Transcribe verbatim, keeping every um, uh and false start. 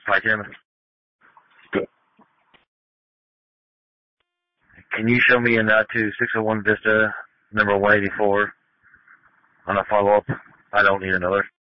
Hi, Tim. Good. Can you show me a nut to six oh one Vista, number one eighty-four, on a follow-up? I don't need another.